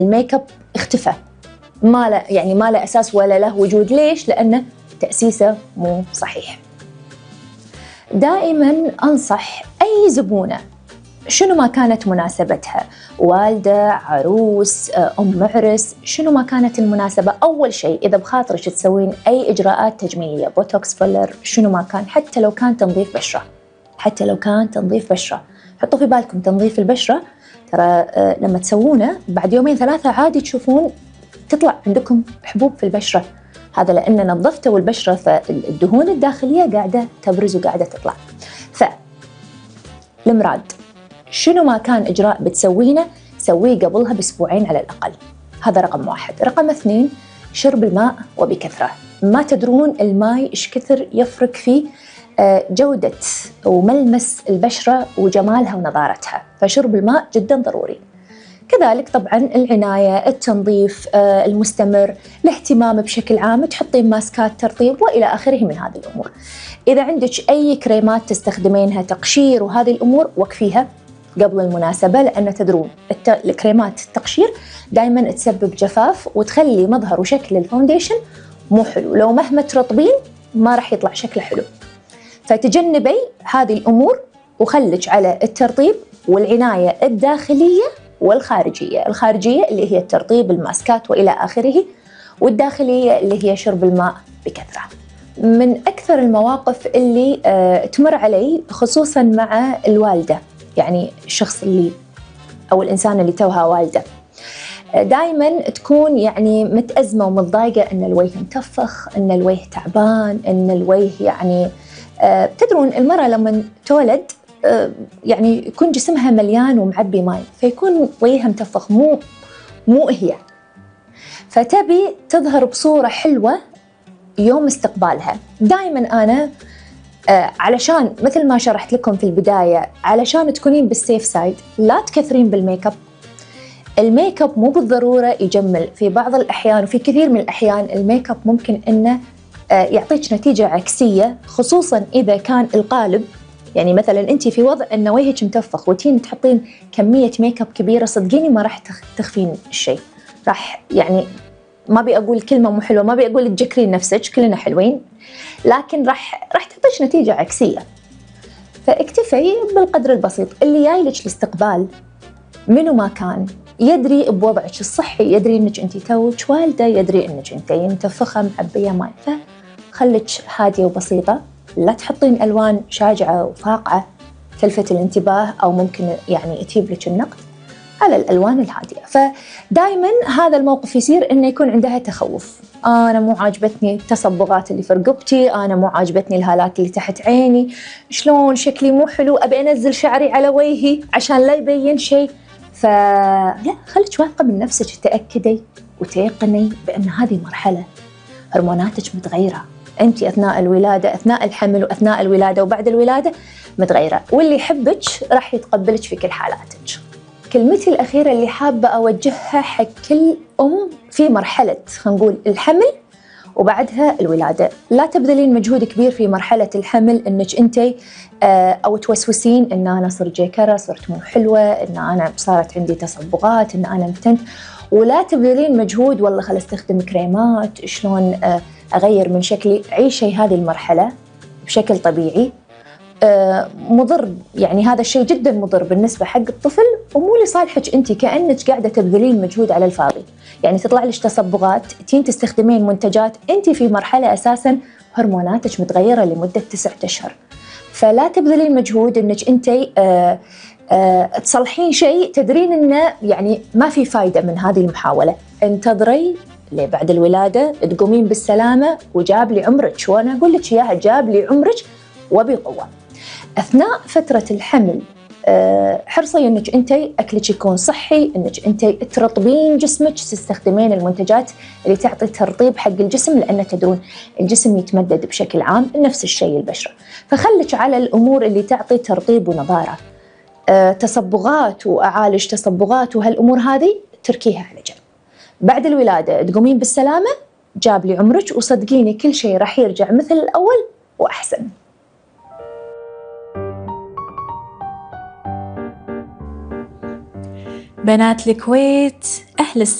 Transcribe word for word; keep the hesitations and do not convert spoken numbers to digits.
الميك اب اختفى، ما له يعني ما له أساس ولا له وجود. ليش؟ لأنه تأسيسه مو صحيح. دائما أنصح أي زبونة شنو ما كانت مناسبتها، والدة، عروس، أم عرس، شنو ما كانت المناسبة، أول شيء إذا بخاطرك تسوين أي إجراءات تجميلية، بوتوكس، فيلر، شنو ما كان، حتى لو كان تنظيف بشرة، حتى لو كان تنظيف بشرة، حطوا في بالكم تنظيف البشرة ترى لما تسوونه بعد يومين ثلاثة عادي تشوفون تطلع عندكم حبوب في البشرة. هذا لأن نظفته والبشرة فالدهون الداخلية قاعدة تبرز وقاعدة تطلع. فالمراد شنو ما كان إجراء بتسوينه سويه قبلها بأسبوعين على الأقل. هذا رقم واحد. رقم اثنين، شرب الماء وبكثرة. ما تدرون الماء إيش كثر يفرق في جودة وملمس البشرة وجمالها ونضارتها، فشرب الماء جدا ضروري. كذلك طبعا العناية، التنظيف المستمر، الاهتمام بشكل عام، تحطين ماسكات ترطيب وإلى آخره من هذه الأمور. إذا عندك أي كريمات تستخدمينها تقشير وهذه الأمور وقفيها قبل المناسبة، لأن تدرون الكريمات التقشير دائما تسبب جفاف وتخلي مظهر وشكل الفاونديشن مو حلو، لو مهما ترطبين ما راح يطلع شكله حلو. فتجنبي هذه الأمور وخليك على الترطيب والعناية الداخلية والخارجية. الخارجية اللي هي الترطيب، الماسكات وإلى آخره، والداخلية اللي هي شرب الماء بكثرة. من أكثر المواقف اللي آه تمر علي خصوصاً مع الوالدة، يعني الشخص اللي أو الإنسان اللي توها والدة، دائماً تكون يعني متأزمة ومتضايقة إن الوجه متفخ، إن الوجه تعبان، إن الوجه يعني آه تدرون المرأة لما تولد آه يعني يكون جسمها مليان ومعبي ماء، فيكون وجهها متفخ، مو مو هي، فتبي تظهر بصورة حلوة يوم استقبالها. دائما أنا آه علشان مثل ما شرحت لكم في البداية، علشان تكونين بالسيف سايد لا تكثرين بالميك اب. الميك اب مو بالضرورة يجمل، في بعض الأحيان وفي كثير من الأحيان الميك اب ممكن إنه آه يعطيك نتيجة عكسية، خصوصا إذا كان القالب يعني مثلا أنت في وضع إن وجهك متفخ وتين تحطين كمية ميك اب كبيرة، صدقيني ما راح تخفين الشيء، راح يعني ما بي أقول كلمة مو حلوة، ما بي أقول تجكرين نفسك، كلنا حلوين، لكن راح راح تعطيش نتيجة عكسية. فاكتفي بالقدر البسيط. اللي جاي لك الاستقبال منو ما كان يدري بوضعك الصحي، يدري انك انت توك والده، يدري انك انت متفخه معبيه ماء، فخليك هاديه وبسيطه، لا تحطين الوان شاجعه وفاقعه تلفت الانتباه او ممكن يعني تجيب لك النقد، على الألوان الهادئة. فدائما هذا الموقف يصير إنه يكون عندها تخوف، أنا مو عاجبتني التصبغات اللي في رقبتي، أنا مو عاجبتني الهالات اللي تحت عيني، شلون شكلي مو حلو، أبي أنزل شعري على وجهي عشان لا يبين شيء. فلا، خليك واثقة من نفسك، تأكدي وتيقني بأن هذه مرحلة، هرموناتك متغيرة، أنت أثناء الولادة، أثناء الحمل وأثناء الولادة وبعد الولادة متغيرة، واللي يحبك راح يتقبلك في كل حالاتك. كلمتي الأخيرة اللي حابة أوجهها حق كل أم في مرحلة خلينا نقول الحمل وبعدها الولادة، لا تبذلين مجهود كبير في مرحلة الحمل إنك أنتي أو توسوسين إن أنا صرت جيكرة، صرت مو حلوة، إن أنا صارت عندي تصبغات، إن أنا متنت، ولا تبذلين مجهود والله خل استخدم كريمات، شلون أغير من شكلي. عيشي هذه المرحلة بشكل طبيعي. مضر يعني هذا الشيء جدا مضر بالنسبة حق الطفل ومو لصالحك أنت، كأنك قاعدة تبذلين مجهود على الفاضي، يعني تطلع لك تصبغات، تين تستخدمين منتجات، أنت في مرحلة أساسا هرموناتك متغيرة لمدة تسعة أشهر، فلا تبذلين مجهود أنك أنت آه آه تصلحين شيء تدرين أنه يعني ما في فايدة من هذه المحاولة. انتظري بعد الولادة تقومين بالسلامة وجاب لي عمرك، وأنا أقول لك إياها جاب لي عمرك وبقوة. أثناء فترة الحمل حرصي أنك أنت أكلك يكون صحي، أنك أنت ترطبين جسمك، تستخدمين المنتجات اللي تعطي ترطيب حق الجسم، لأن تدرون الجسم يتمدد بشكل عام، نفس الشيء البشرة، فخلك على الأمور اللي تعطي ترطيب ونضارة. أه تصبغات وأعالج تصبغات وهالأمور هذه تركيها على جنب. بعد الولادة تقومين بالسلامة، جاب لي عمرك، وصدقيني كل شيء راح يرجع مثل الأول وأحسن. بنات الكويت أهل